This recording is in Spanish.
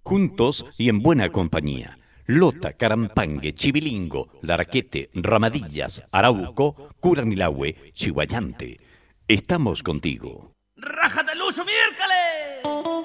juntos y en buena compañía. Lota, Carampangue, Chivilingo, Larquete, Ramadillas, Arauco, Curanilahue, Chihuayante. Estamos contigo. ¡Rájate el uso, miércoles!